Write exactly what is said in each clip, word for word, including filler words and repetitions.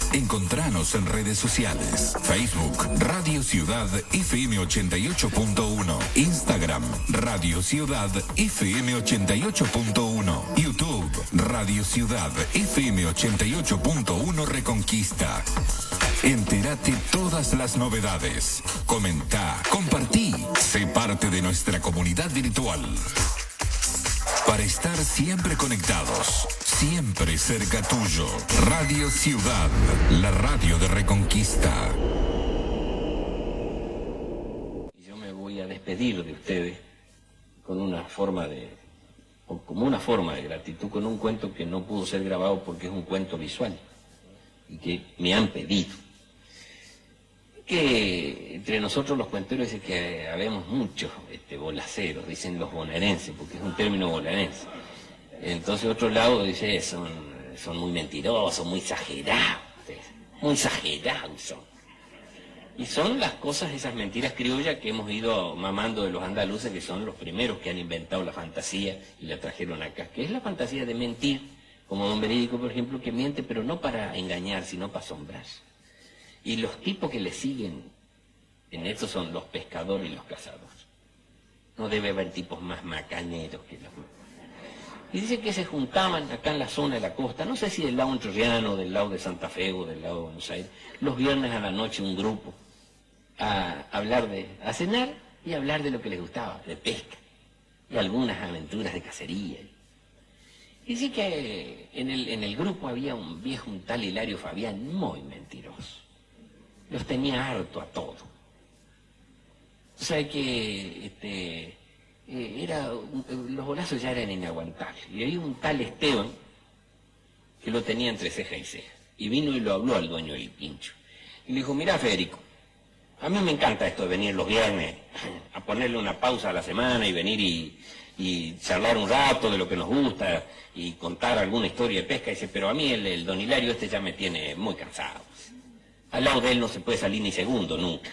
Encontranos en redes sociales. Facebook, Radio Ciudad F M ochenta y ocho punto uno. Instagram, Radio Ciudad F M ochenta y ocho punto uno. YouTube, Radio Ciudad F M ochenta y ocho punto uno Reconquista. Entérate todas las novedades. Comenta, compartí, sé parte de nuestra comunidad virtual. Para estar siempre conectados, siempre cerca tuyo. Radio Ciudad, la radio de Reconquista. Yo me voy a despedir de ustedes con una forma de, como una forma de gratitud, con un cuento que no pudo ser grabado porque es un cuento visual y que me han pedido. Que entre nosotros los cuenteros dicen que habemos muchos este, bolaceros, dicen los bonaerenses, porque es un término bonaerense. Entonces otro lado dice, son, son muy mentirosos, muy exagerados, muy exagerados son. Y son las cosas, esas mentiras criollas que hemos ido mamando de los andaluces, que son los primeros que han inventado la fantasía y la trajeron acá, que es la fantasía de mentir, como don Verídico, por ejemplo, que miente, pero no para engañar, sino para asombrar. Y los tipos que le siguen en esto son los pescadores y los cazadores. No debe haber tipos más macaneros que los... Y dice que se juntaban acá en la zona de la costa, no sé si del lado entrerriano, del lado de Santa Fe o del lado de Buenos Aires, los viernes a la noche un grupo a hablar de, a cenar y a hablar de lo que les gustaba, de pesca y algunas aventuras de cacería. Y dice que en el, en el grupo había un viejo, un tal Hilario Fabián, muy mentiroso. Los tenía harto a todo. O sea que este, eh, era, los bolazos ya eran inaguantables. Y hay un tal Esteban que lo tenía entre ceja y ceja. Y vino y lo habló al dueño del pincho. Y le dijo, mira Federico, a mí me encanta esto de venir los viernes a ponerle una pausa a la semana y venir y, y charlar un rato de lo que nos gusta y contar alguna historia de pesca. Y dice, pero a mí el, el don Hilario este ya me tiene muy cansado. Al lado de él no se puede salir ni segundo, nunca.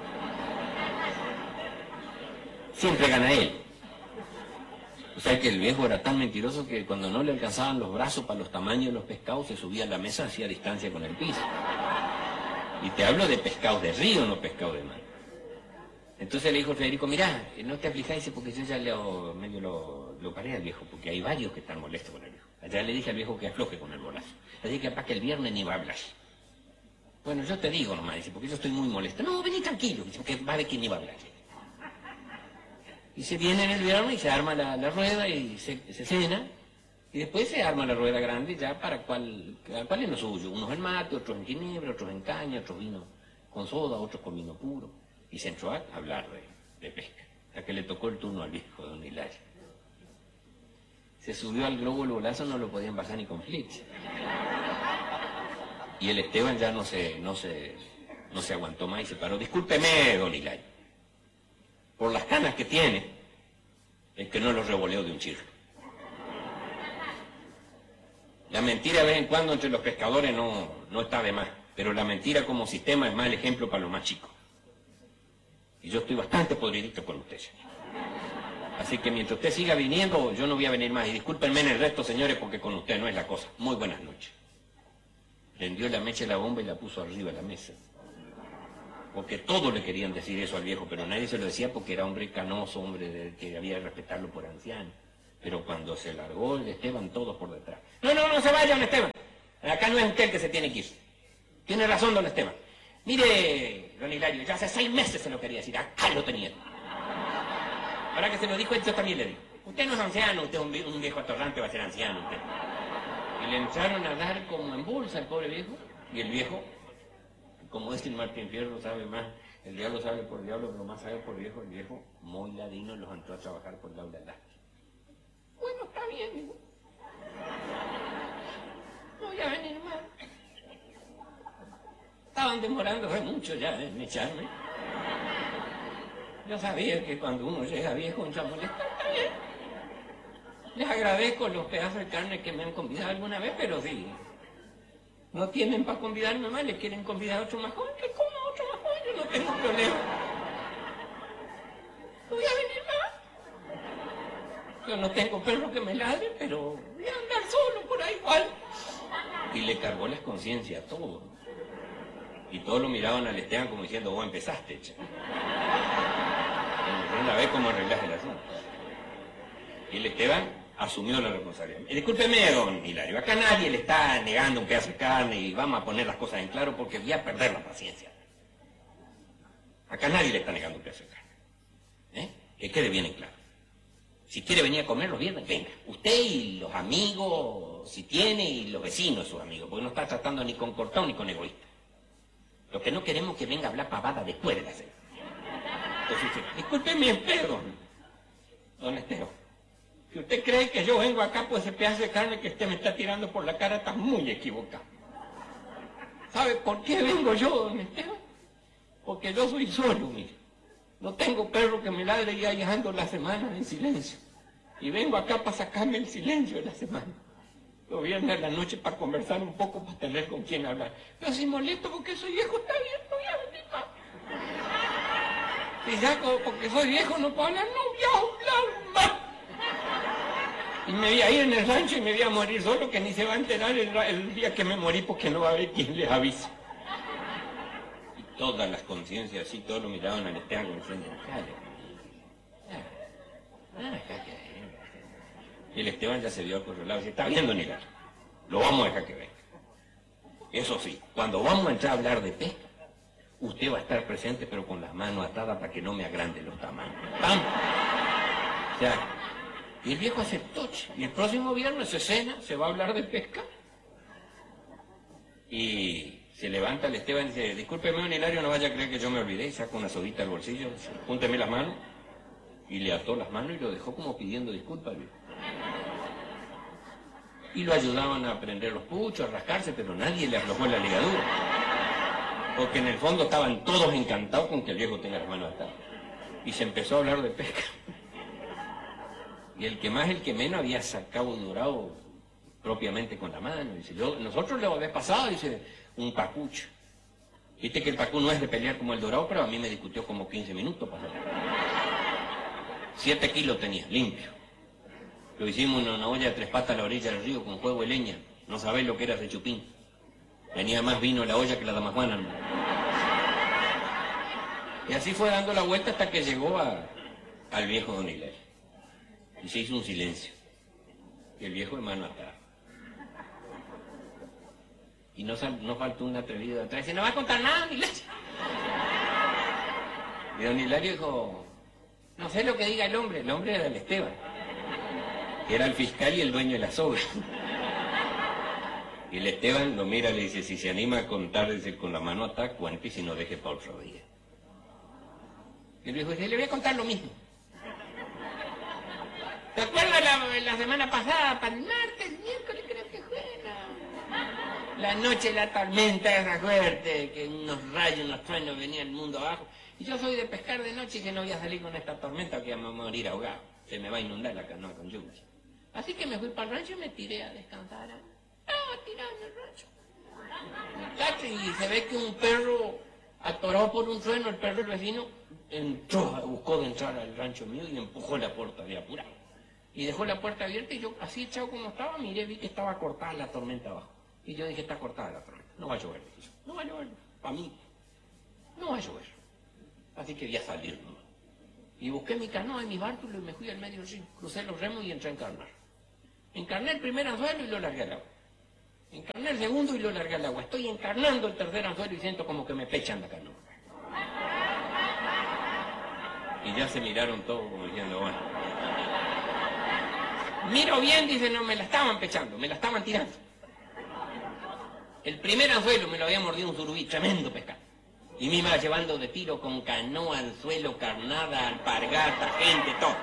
Siempre gana él. O sea que el viejo era tan mentiroso que cuando no le alcanzaban los brazos para los tamaños de los pescados, se subía a la mesa, hacía distancia con el piso. Y te hablo de pescados de río, no pescados de mar. Entonces le dijo el Federico, mirá, no te aflijáis porque yo ya le, medio lo, lo paré al viejo, porque hay varios que están molestos con el viejo. Allá le dije al viejo que afloje con el bolazo. Así que capaz que el viernes ni va a hablar. Bueno, yo te digo nomás, dice, porque yo estoy muy molesto. No, vení tranquilo, dice, porque va a ver quién iba a hablar. Y se viene en el viernes y se arma la, la rueda y se, se cena. Y después se arma la rueda grande ya para cuál, cuál es lo suyo. Unos en mate, otros en ginebra, otros en caña, otros vino con soda, otros con vino puro. Y se entró a hablar de, de pesca. A que le tocó el turno al viejo don Hilario. Se subió al globo el bolazo, no lo podían bajar ni con flits. Y el Esteban ya no se, no se, no se aguantó más y se paró. Discúlpeme, don Hilario, por las canas que tiene, es que no los revoleo de un chirro. La mentira de vez en cuando entre los pescadores no, no está de más, pero la mentira como sistema es mal ejemplo para los más chicos. Y yo estoy bastante podridito con usted, señor. Así que mientras usted siga viniendo, yo no voy a venir más. Y discúlpenme en el resto, señores, porque con usted no es la cosa. Muy buenas noches. Prendió la mecha de la bomba y la puso arriba de la mesa. Porque todos le querían decir eso al viejo, pero nadie se lo decía porque era hombre canoso, hombre de, que había que respetarlo por anciano. Pero cuando se largó el Esteban, todos por detrás. No, no, no se vaya, don Esteban. Acá no es usted el que se tiene que ir. Tiene razón, don Esteban. Mire, don Hilario, ya hace seis meses se lo quería decir. Acá lo tenía. Ahora que se lo dijo, yo también le digo. Usted no es anciano, usted es un, un viejo atorrante, va a ser anciano usted. Y le entraron a dar como en bolsa al pobre viejo. Y el viejo, como es el Martín Fierro, sabe más. El diablo sabe por diablo, pero más sabe por viejo. El viejo, muy ladino, los entró a trabajar por Laura Lasky. Bueno, está bien, digo. No voy a venir más. Estaban demorándose mucho ya en echarme. Yo sabía que cuando uno llega viejo, un molesta, está bien. Les agradezco los pedazos de carne que me han convidado alguna vez, pero sí. No tienen para convidarme más, les quieren convidar a otro más joven, que coma otro más joven, yo no tengo problema. No voy a venir más. Yo no tengo perro que me ladre, pero voy a andar solo por ahí igual. Y le cargó la conciencia a todo. Y todos lo miraban al Esteban como diciendo, vos empezaste, che. Una vez cómo arreglás el asunto. Y el Esteban asumió la responsabilidad. Y discúlpeme, don Hilario, acá nadie le está negando un pedazo de carne y vamos a poner las cosas en claro porque voy a perder la paciencia. Acá nadie le está negando un pedazo de carne. ¿Eh? Que quede bien en claro. Si quiere venir a comer los viernes, venga. Usted y los amigos, si tiene, y los vecinos de sus amigos, porque no está tratando ni con cortado ni con egoísta. Lo que no queremos es que venga a hablar pavada después de la cena. Entonces, discúlpeme, don, don Esteban. Si usted cree que yo vengo acá por ese pedazo de carne que usted me está tirando por la cara, está muy equivocado. ¿Sabe por qué vengo yo, don Esteban? Porque yo soy solo, mire. No tengo perro que me ladre y ahí ando la semana en silencio. Y vengo acá para sacarme el silencio de la semana. Los viernes a la noche para conversar un poco, para tener con quién hablar. Pero si molesto porque soy viejo, está bien, no voy a venir más. Si saco porque soy viejo no puedo hablar, no voy a hablar más. Y me voy a ir en el rancho y me voy a morir solo, que ni se va a enterar el, el día que me morí porque no va a haber quien les avise. Y todas las conciencias así, todos lo miraban al Esteban como diciendo, dale, dale, dale. Y el Esteban ya se vio acorralado y dice, está bien, don Hilario, lo vamos a dejar que venga. Eso sí, cuando vamos a entrar a hablar de pesca, usted va a estar presente pero con las manos atadas para que no me agrande los tamaños. ¡Pam! O sea, y el viejo aceptó, y el próximo viernes se cena, se va a hablar de pesca. Y se levanta el Esteban y dice, discúlpeme, don Hilario, no vaya a creer que yo me olvidé, y saca una sodita del bolsillo, dice, júnteme las manos, y le ató las manos y lo dejó como pidiendo disculpas al viejo. Y lo ayudaban a prender los puchos, a rascarse, pero nadie le aflojó la ligadura. Porque en el fondo estaban todos encantados con que el viejo tenga las manos atadas. Y se empezó a hablar de pesca. Y el que más, el que menos, había sacado un dorado propiamente con la mano. Dice, yo, nosotros le había pasado, dice, un pacucho. Viste que el pacú no es de pelear como el dorado, pero a mí me discutió como quince minutos para hacerlo. Siete kilos tenía, limpio. Lo hicimos en una olla de tres patas a la orilla del río con juego de leña. No sabés lo que era ese chupín. Venía más vino en la olla que la damajuana. Y así fue dando la vuelta hasta que llegó a, al viejo don Hilario. Y se hizo un silencio. Y el viejo hermano atado. Y no, no faltó un atrevido de atrás. Dice, no va a contar nada, don Hilario. Y don Hilario dijo, no sé lo que diga el hombre. El hombre era el Esteban. Que era el fiscal y el dueño de las obras. Y el Esteban lo mira y le dice, si se anima a contar, dice, con la mano atada, cuente y si no deje para otro día. Y el viejo dice, le voy a contar lo mismo. ¿Te acuerdas la, la semana pasada, para el martes, miércoles creo que fue? La, la noche, la tormenta esa fuerte, que unos rayos, unos truenos venían el mundo abajo. Y yo soy de pescar de noche y que no voy a salir con esta tormenta, que voy a morir ahogado. Se me va a inundar la canoa con lluvia. Así que me fui para el rancho y me tiré a descansar. Ah, tirado en el rancho. Y se ve que un perro, atorado por un trueno, el perro del vecino, entró, buscó de entrar al rancho mío y empujó la puerta de apurado. Y dejó la puerta abierta y yo, así echado como estaba, miré, vi que estaba cortada la tormenta abajo. Y yo dije, está cortada la tormenta, no va a llover. No va a llover, para mí, no va a llover. Así que voy a salir, ¿no? Y busqué mi canoa y mi bártulo y me fui al medio del río. Crucé los remos y entré a encarnar. Encarné el primer anzuelo y lo largué al agua. Encarné el segundo y lo largué al agua. Estoy encarnando el tercer anzuelo y siento como que me pechan la canoa. Y ya se miraron todos como diciendo, bueno. Miro bien, dice, no, me la estaban pechando, me la estaban tirando. El primer anzuelo me lo había mordido un surubí, tremendo pescado. Y me iba llevando de tiro con canoa, anzuelo, carnada, alpargata, gente, todo.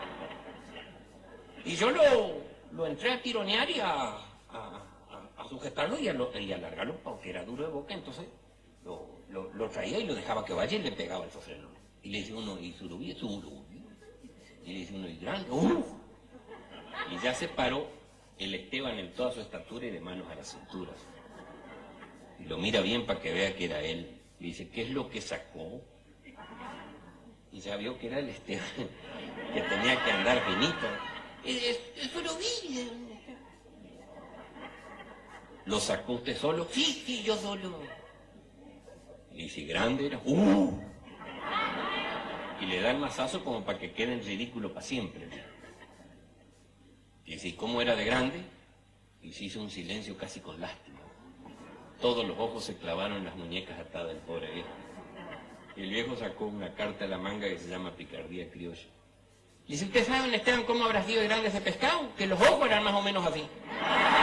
Y yo lo, lo entré a tironear y a, a, a, a sujetarlo y a, lo, y a alargarlo, porque era duro de boca, entonces lo, lo, lo traía y lo dejaba que vaya y le pegaba el sofreno. Y le dice uno, y surubí, es surubí. Y le dice uno, y grande, ¡uh! Y ya se paró el Esteban en toda su estatura y de manos a la cintura. Y lo mira bien para que vea que era él. Y dice, ¿qué es lo que sacó? Y ya vio que era el Esteban, que tenía que andar finito. Es, es surubí. ¿Lo sacó usted solo? Sí, sí, yo solo. Y si grande era, ¡uh! Y le da el mazazo como para que quede en ridículo para siempre. Y si cómo era de grande, y se hizo un silencio casi con lástima. Todos los ojos se clavaron en las muñecas atadas del pobre viejo. Y el viejo sacó una carta de la manga que se llama Picardía Criolla. Dice, ¿usted sabe, don Esteban, cómo habrá sido de grande ese pescado? Que los ojos eran más o menos así.